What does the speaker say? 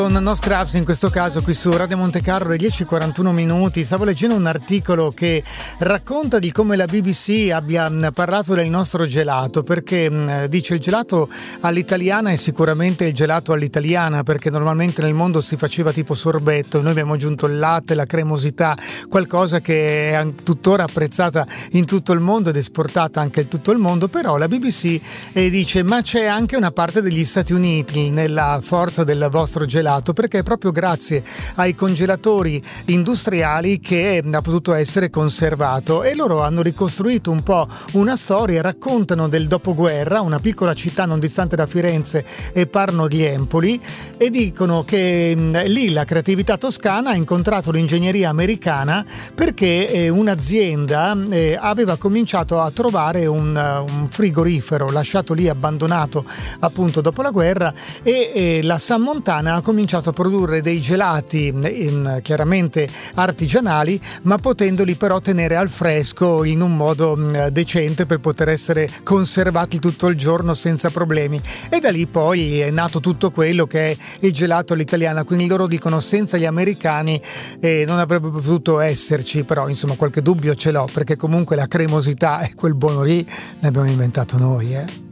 Con No Scraps, in questo caso qui su Radio Monte Carlo alle 10:41 minuti. Stavo leggendo un articolo che racconta di come la BBC abbia parlato del nostro gelato, perché dice il gelato all'italiana è sicuramente il gelato all'italiana, perché normalmente nel mondo si faceva tipo sorbetto e noi abbiamo aggiunto il latte, la cremosità, qualcosa che è tuttora apprezzata in tutto il mondo ed esportata anche in tutto il mondo. Però la BBC dice ma c'è anche una parte degli Stati Uniti nella forza del vostro gelato, perché è proprio grazie ai congelatori industriali che ha potuto essere conservato, e loro hanno ricostruito un po' una storia, raccontano del dopoguerra, una piccola città non distante da Firenze e Parno di Empoli, e dicono che lì la creatività toscana ha incontrato l'ingegneria americana, perché un'azienda aveva cominciato a trovare un frigorifero lasciato lì abbandonato appunto dopo la guerra, e la San Montana ha cominciato a produrre dei gelati chiaramente artigianali, ma potendoli però tenere al fresco in un modo decente per poter essere conservati tutto il giorno senza problemi. E da lì poi è nato tutto quello che è il gelato all'italiana. Quindi loro dicono senza gli americani non avrebbe potuto esserci, però insomma qualche dubbio ce l'ho, perché comunque la cremosità e quel buono lì l'abbiamo inventato noi.